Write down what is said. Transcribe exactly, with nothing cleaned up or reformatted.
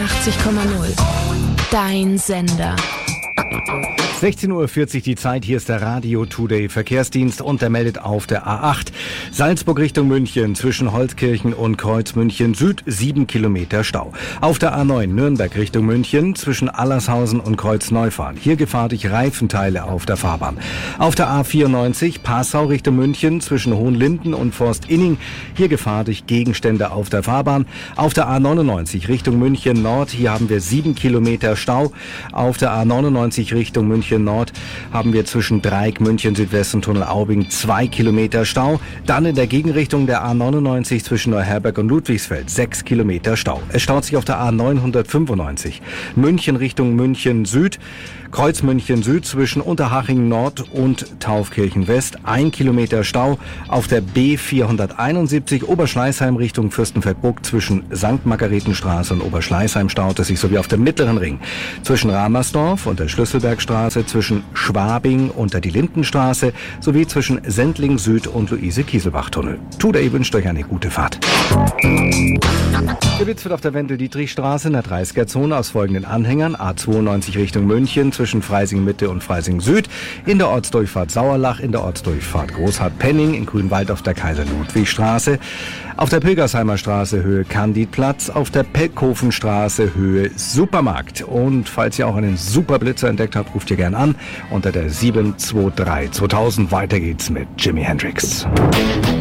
einundachtzig Komma null. Dein Sender. sechzehn Uhr vierzig die Zeit, hier ist der Radio Today Verkehrsdienst und der meldet auf der A acht. Salzburg Richtung München zwischen Holzkirchen und Kreuzmünchen Süd sieben Kilometer Stau. Auf der A neun Nürnberg Richtung München zwischen Allershausen und Kreuzneufahren. Hier gefahrlich Reifenteile auf der Fahrbahn. Auf der A vierundneunzig Passau Richtung München zwischen Hohenlinden und Forstinning. Hier gefahrlich Gegenstände auf der Fahrbahn. Auf der A neunundneunzig Richtung München Nord. Hier haben wir sieben Kilometer Stau. Auf der A neunundneunzig Richtung München Nord haben wir zwischen Dreieck, München Südwest und Tunnel Aubing zwei Kilometer Stau. Dann in der Gegenrichtung der A neunundneunzig zwischen Neuherberg und Ludwigsfeld sechs Kilometer Stau. Es staut sich auf der A neunhundertfünfundneunzig München Richtung München Süd. Kreuz München Süd zwischen Unterhaching Nord und Taufkirchen West ein Kilometer Stau. Auf der B vierhunderteinundsiebzig Oberschleißheim Richtung Fürstenfeldbruck zwischen Sankt Margaretenstraße und Oberschleißheim staut es sich sowie auf dem Mittleren Ring zwischen Ramersdorf und der Schlüsselbergstraße, zwischen Schwabing und der Die Lindenstraße sowie zwischen Sendling Süd und Luise-Kieselbach-Tunnel. Today wünscht euch eine gute Fahrt. Gewitzt wird auf der Wendel-Dietrich-Straße in der dreißiger-Zone aus folgenden Anhängern: A zweiundneunzig Richtung München zwischen Freising Mitte und Freising Süd, in der Ortsdurchfahrt Sauerlach, in der Ortsdurchfahrt Großhardt-Penning, in Grünwald auf der Kaiser-Ludwig-Straße, auf der Pilgersheimer Straße Höhe Kandidplatz, auf der Pelkhofenstraße Höhe Supermarkt. Und falls ihr auch einen Superblitzer entdeckt habt, ruft ihr gern an unter der sieben zwei drei zweitausend. Weiter geht's mit Jimi Hendrix.